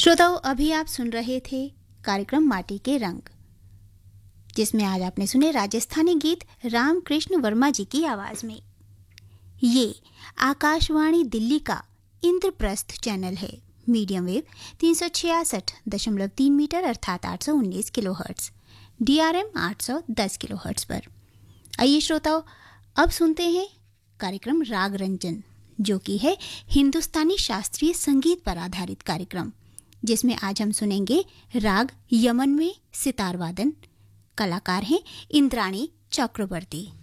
श्रोताओं, अभी आप सुन रहे थे कार्यक्रम माटी के रंग, जिसमें आज आपने सुने राजस्थानी गीत रामकृष्ण वर्मा जी की आवाज में। ये आकाशवाणी दिल्ली का इंद्रप्रस्थ चैनल है। मीडियम वेव 366.3 मीटर अर्थात 819 किलोहर्ट्ज, DRM 810 किलोहर्ट्ज पर। आइए श्रोताओं, अब सुनते हैं कार्यक्रम राग रंजन, जो कि है हिंदुस्तानी शास्त्रीय संगीत पर आधारित कार्यक्रम, जिसमें आज हम सुनेंगे राग यमन में सितार वादन। कलाकार हैं इंद्राणी चक्रवर्ती।